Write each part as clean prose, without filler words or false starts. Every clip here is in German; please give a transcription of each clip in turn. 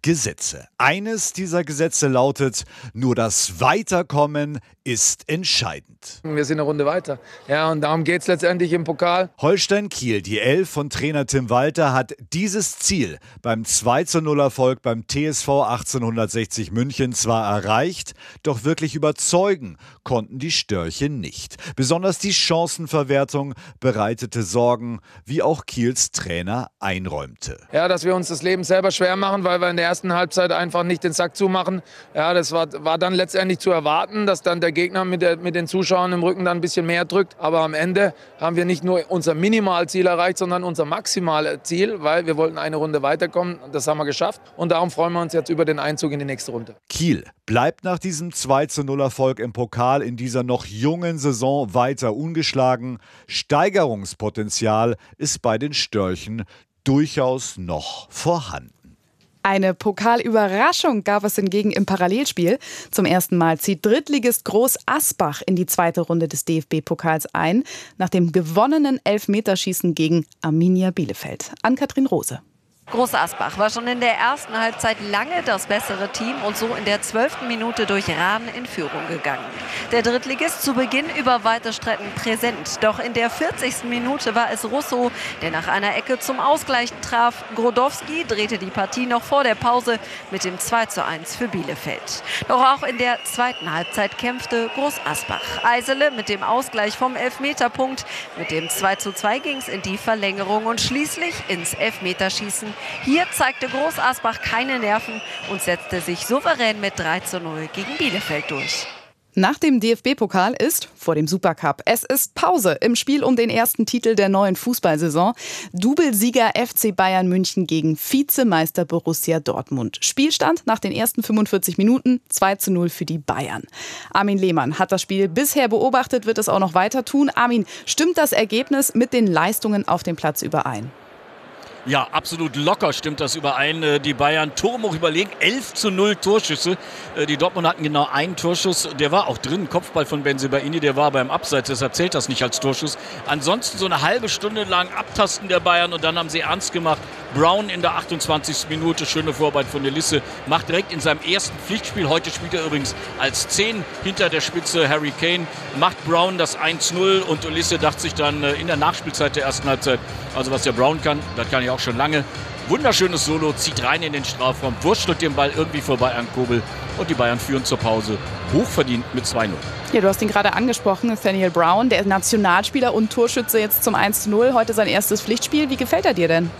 Gesetze. Eines dieser Gesetze lautet, nur das Weiterkommen ist entscheidend. Wir sind eine Runde weiter. Ja, und darum geht es letztendlich im Pokal. Holstein Kiel, die Elf von Trainer Tim Walter, hat dieses Ziel beim 2:0-Erfolg beim TSV 1860 München zwar erreicht, doch wirklich überzeugen konnten die Störche nicht. Besonders die Chancenverwertung bereitete Sorgen, wie auch Kiels Trainer einräumte. Ja, dass wir uns das Leben selber schwer machen, weil wir in der ersten Halbzeit einfach nicht den Sack zumachen. Ja, das war dann letztendlich zu erwarten, dass dann der Gegner mit den Zuschauern im Rücken dann ein bisschen mehr drückt. Aber am Ende haben wir nicht nur unser Minimalziel erreicht, sondern unser Maximalziel, weil wir wollten eine Runde weiterkommen. Das haben wir geschafft. Und darum freuen wir uns jetzt über den Einzug in die nächste Runde. Kiel bleibt nach diesem 2:0-Erfolg im Pokal in dieser noch jungen Saison weiter ungeschlagen. Steigerungspotenzial ist bei den Störchen durchaus noch vorhanden. Eine Pokalüberraschung gab es hingegen im Parallelspiel. Zum ersten Mal zieht Drittligist Groß Asbach in die zweite Runde des DFB-Pokals ein, nach dem gewonnenen Elfmeterschießen gegen Arminia Bielefeld. Ann-Kathrin Rose. Groß Asbach war schon in der ersten Halbzeit lange das bessere Team und so in der 12. Minute durch Rahn in Führung gegangen. Der Drittligist zu Beginn über weite Strecken präsent. Doch in der 40. Minute war es Russo, der nach einer Ecke zum Ausgleich traf. Grodowski drehte die Partie noch vor der Pause mit dem 2:1 für Bielefeld. Doch auch in der zweiten Halbzeit kämpfte Groß Asbach. Eisele mit dem Ausgleich vom Elfmeterpunkt. Mit dem 2:2 ging es in die Verlängerung und schließlich ins Elfmeterschießen. Hier zeigte Groß Asbach keine Nerven und setzte sich souverän mit 3:0 gegen Bielefeld durch. Nach dem DFB-Pokal ist vor dem Supercup. Es ist Pause im Spiel um den ersten Titel der neuen Fußballsaison. Doublesieger FC Bayern München gegen Vizemeister Borussia Dortmund. Spielstand nach den ersten 45 Minuten 2:0 für die Bayern. Armin Lehmann hat das Spiel bisher beobachtet, wird es auch noch weiter tun. Armin, stimmt das Ergebnis mit den Leistungen auf dem Platz überein? Ja, absolut locker stimmt das überein. Die Bayern turmhoch überlegen, 11:0 Torschüsse. Die Dortmunder hatten genau einen Torschuss, der war auch drin, Kopfball von Bensebaini, der war beim Abseits, deshalb zählt das nicht als Torschuss. Ansonsten so eine halbe Stunde lang Abtasten der Bayern und dann haben sie ernst gemacht. Brown in der 28. Minute, schöne Vorarbeit von Elisse, macht direkt in seinem ersten Pflichtspiel, heute spielt er übrigens als 10 hinter der Spitze Harry Kane, macht Brown das 1:0 und Elisse dachte sich dann in der Nachspielzeit der ersten Halbzeit, also was der Brown kann, das kann ich auch schon lange. Wunderschönes Solo, zieht rein in den Strafraum, wurschtelt den Ball irgendwie vorbei an Kobel und die Bayern führen zur Pause hochverdient mit 2:0. Ja, du hast ihn gerade angesprochen, Nathaniel Brown, der Nationalspieler und Torschütze jetzt zum 1:0, heute sein erstes Pflichtspiel. Wie gefällt er dir denn?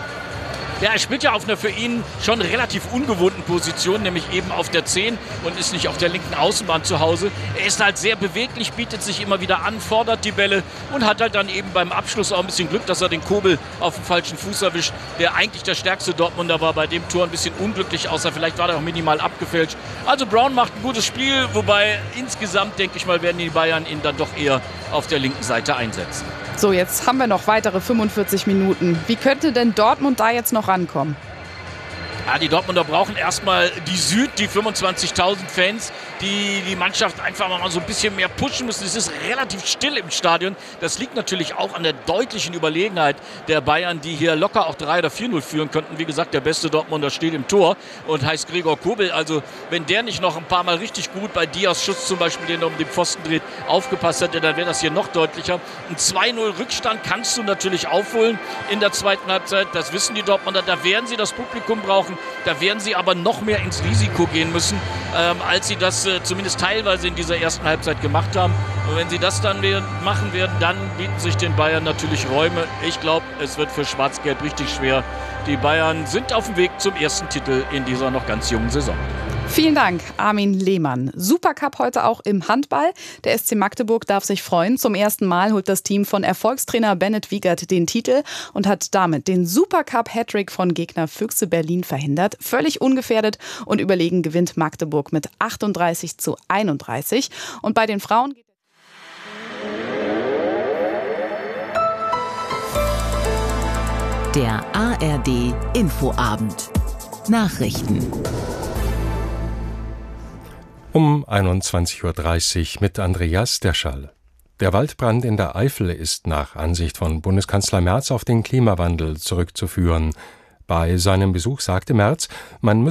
Ja, er spielt ja auf einer für ihn schon relativ ungewohnten Position, nämlich eben auf der 10 und ist nicht auf der linken Außenbahn zu Hause. Er ist halt sehr beweglich, bietet sich immer wieder an, fordert die Bälle und hat halt dann eben beim Abschluss auch ein bisschen Glück, dass er den Kobel auf dem falschen Fuß erwischt, der eigentlich der stärkste Dortmunder war, bei dem Tor ein bisschen unglücklich aussah. Vielleicht war er auch minimal abgefälscht. Also Brown macht ein gutes Spiel, wobei insgesamt, denke ich mal, werden die Bayern ihn dann doch eher auf der linken Seite einsetzen. So, jetzt haben wir noch weitere 45 Minuten. Wie könnte denn Dortmund da jetzt noch rankommen? Ja, die Dortmunder brauchen erstmal die Süd, die 25.000 Fans, die die Mannschaft einfach mal so ein bisschen mehr pushen müssen. Es ist relativ still im Stadion. Das liegt natürlich auch an der deutlichen Überlegenheit der Bayern, die hier locker auch 3 oder 4:0 führen könnten. Wie gesagt, der beste Dortmunder steht im Tor und heißt Gregor Kobel. Also wenn der nicht noch ein paar Mal richtig gut bei Dias Schuss zum Beispiel, den er um den Pfosten dreht, aufgepasst hätte, dann wäre das hier noch deutlicher. Ein 2:0 Rückstand kannst du natürlich aufholen in der zweiten Halbzeit. Das wissen die Dortmunder. Da werden sie das Publikum brauchen. Da werden sie aber noch mehr ins Risiko gehen müssen, als sie das zumindest teilweise in dieser ersten Halbzeit gemacht haben. Und wenn sie das dann machen werden, dann bieten sich den Bayern natürlich Räume. Ich glaube, es wird für Schwarz-Gelb richtig schwer. Die Bayern sind auf dem Weg zum ersten Titel in dieser noch ganz jungen Saison. Vielen Dank, Armin Lehmann. Supercup heute auch im Handball. Der SC Magdeburg darf sich freuen. Zum ersten Mal holt das Team von Erfolgstrainer Bennett Wiegert den Titel und hat damit den Supercup-Hattrick von Gegner Füchse Berlin verhindert. Völlig ungefährdet und überlegen gewinnt Magdeburg mit 38:31. Und bei den Frauen geht der ARD Infoabend. Nachrichten. Um 21:30 Uhr mit Andreas Derschall. Der Waldbrand in der Eifel ist nach Ansicht von Bundeskanzler Merz auf den Klimawandel zurückzuführen. Bei seinem Besuch sagte Merz, man müsse